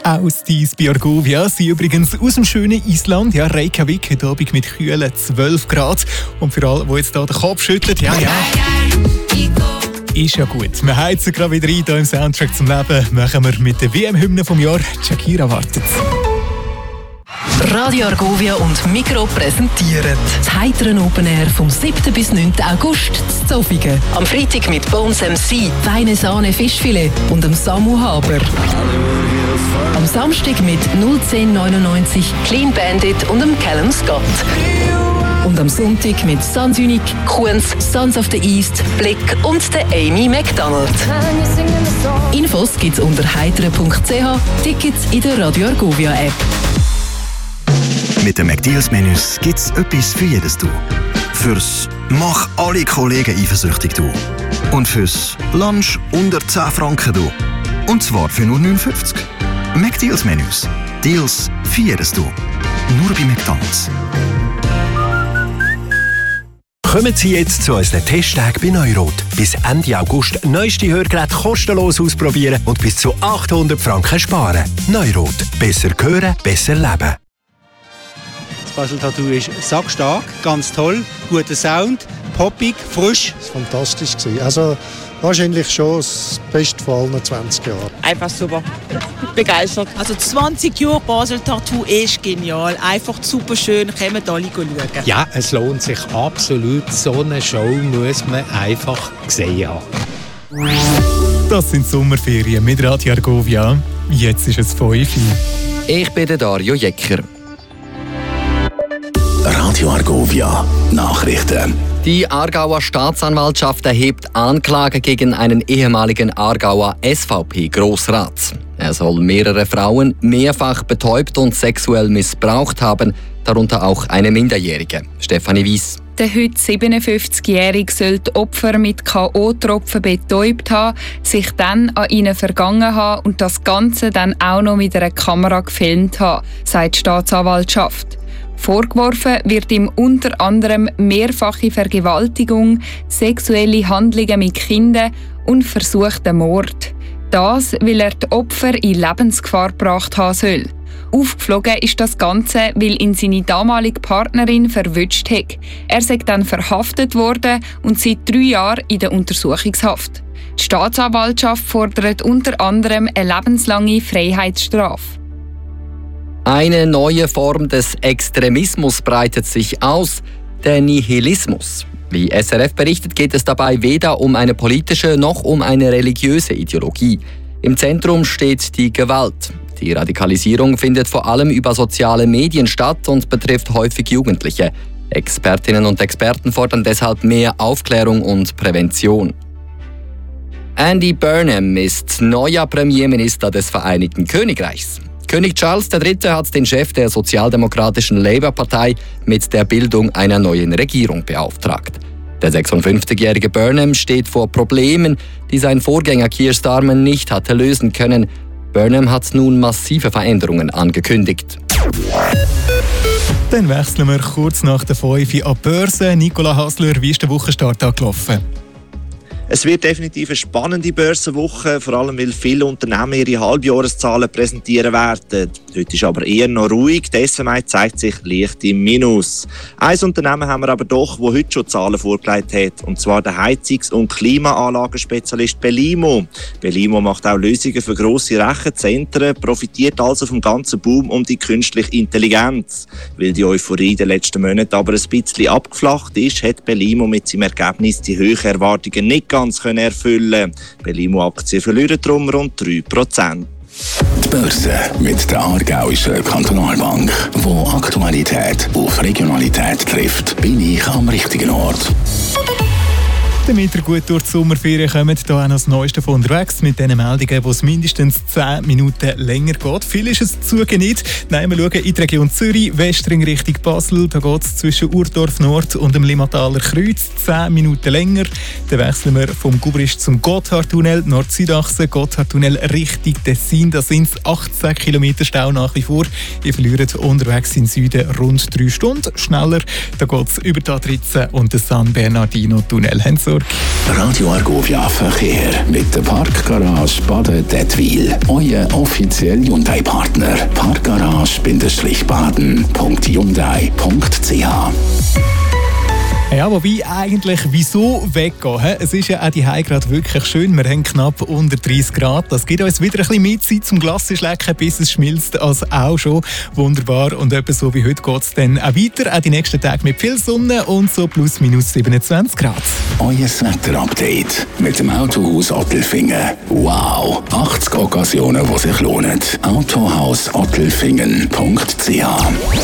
aus Dies bei Argovia. Sie übrigens aus dem schönen Island, ja, Reykjavik, heute Abend mit kühlen 12 Grad. Und für alle, die jetzt hier den Kopf schütteln, ja. Ist ja gut. Wir heizen gerade wieder rein hier im Soundtrack zum Leben. Machen wir mit der WM-Hymne vom Jahr. Shakira wartet. Radio Argovia und Migros präsentieren das Heiteren Open Air vom 7. bis 9. August in Zofingen. Am Freitag mit Bones MC, Feine Sahne Fischfilet und dem Samu Haber. Am Samstag mit 01099 Clean Bandit und dem Callum Scott. Und am Sonntag mit Sans Unique, Kuhns, Sons of the East, Blick und der Amy McDonald. Infos gibt's unter heitere.ch, Tickets in der Radio Argovia App. Mit den McDeals-Menüs gibt es etwas für jedes Du. Fürs «Mach alle Kollegen eifersüchtig» Du. Und fürs «Lunch unter 10 Franken» Du. Und zwar für nur 59. McDeals-Menüs. Deals für jedes Du. Nur bei McDonald's. Kommen Sie jetzt zu unseren Testtagen bei Neurot. Bis Ende August neueste Hörgeräte kostenlos ausprobieren und bis zu 800 Franken sparen. Neurot. Besser hören, besser leben. Das Basel-Tattoo ist sackstark, ganz toll, guter Sound, poppig, frisch. Das war fantastisch. Also wahrscheinlich schon das Beste von allen 20 Jahren. Einfach super, begeistert. Also 20 Jahre Basel-Tattoo ist genial, einfach super schön, kommen alle schauen. Ja, es lohnt sich absolut, so eine Show muss man einfach gesehen haben. Das sind Sommerferien mit Radio Argovia. Jetzt ist es 5 Uhr. Ich bin der Dario Jecker. Radio Argovia Nachrichten. Die Aargauer Staatsanwaltschaft erhebt Anklage gegen einen ehemaligen Aargauer SVP-Grossrat. Er soll mehrere Frauen mehrfach betäubt und sexuell missbraucht haben, darunter auch eine Minderjährige. Stefanie Weiss. Der heute 57-Jährige soll die Opfer mit K.O.-Tropfen betäubt haben, sich dann an ihnen vergangen haben und das Ganze dann auch noch mit einer Kamera gefilmt haben, sagt die Staatsanwaltschaft. Vorgeworfen wird ihm unter anderem mehrfache Vergewaltigung, sexuelle Handlungen mit Kindern und versuchten Mord. Das, weil er die Opfer in Lebensgefahr gebracht haben soll. Aufgeflogen ist das Ganze, weil ihn seine damalige Partnerin verwünscht hat. Er sei dann verhaftet worden und seit 3 Jahren in der Untersuchungshaft. Die Staatsanwaltschaft fordert unter anderem eine lebenslange Freiheitsstrafe. Eine neue Form des Extremismus breitet sich aus, der Nihilismus. Wie SRF berichtet, geht es dabei weder um eine politische noch um eine religiöse Ideologie. Im Zentrum steht die Gewalt. Die Radikalisierung findet vor allem über soziale Medien statt und betrifft häufig Jugendliche. Expertinnen und Experten fordern deshalb mehr Aufklärung und Prävention. Andy Burnham ist neuer Premierminister des Vereinigten Königreichs. König Charles III. Hat den Chef der sozialdemokratischen Labour-Partei mit der Bildung einer neuen Regierung beauftragt. Der 56-jährige Burnham steht vor Problemen, die sein Vorgänger Keir Starmer nicht hatte lösen können. Burnham hat nun massive Veränderungen angekündigt. Dann wechseln wir kurz nach der 5 Uhr an die Börse. Nicola Hasler, wie ist der Wochenstart gelaufen? Es wird definitiv eine spannende Börsenwoche, vor allem weil viele Unternehmen ihre Halbjahreszahlen präsentieren werden. Heute ist aber eher noch ruhig, die SMI zeigt sich leicht im Minus. Ein Unternehmen haben wir aber doch, das heute schon Zahlen vorgelegt hat, und zwar der Heizungs- und Klimaanlagenspezialist Belimo. Belimo macht auch Lösungen für grosse Rechenzentren, profitiert also vom ganzen Boom um die künstliche Intelligenz. Weil die Euphorie in den letzten Monaten aber ein bisschen abgeflacht ist, hat Belimo mit seinem Ergebnis die hohen Erwartungen nicht ganz erfüllen. Belimo-Aktien verlieren darum rund 3%. Die Börse mit der Aargauischen Kantonalbank, wo Aktualität auf Regionalität trifft, bin ich am richtigen Ort. Damit ihr gut durch die Sommerferien kommt, hier auch noch das Neueste von unterwegs mit diesen Meldungen, wo es mindestens 10 Minuten länger geht. Viel ist es zugegen nicht. Nein, wir schauen in die Region Zürich, Westring Richtung Basel. Da geht es zwischen Urdorf Nord und dem Limmataler Kreuz 10 Minuten länger. Dann wechseln wir vom Gubrisch zum Gotthardtunnel, Nord-Süd-Achse, Gotthardtunnel Richtung Tessin. Da sind es 18 Kilometer Stau nach wie vor. Ihr verliert unterwegs in Süden rund 3 Stunden. Schneller, da geht es über die A13 und den San Bernardino-Tunnel. Haben so Freiburg. Radio Argovia Verkehr mit der Parkgarage Baden-Dettwil. Euer offizieller Hyundai-Partner. Parkgarage-baden.hyundai.ch. Ja, wobei eigentlich, wieso weggehen? Es ist ja auch die gerade wirklich schön. Wir haben knapp unter 30 Grad. Das gibt uns wieder ein bisschen mehr Zeit zum Glasschlecken, bis es schmilzt. Also auch schon wunderbar. Und etwa so wie heute geht es dann auch weiter. Auch die nächsten Tage mit viel Sonne und so plus minus 27 Grad. Euer Wetter-Update mit dem Autohaus Ottelfingen. Wow! 80 Occasionen, die sich lohnen. Autohaus Ottelfingen.ch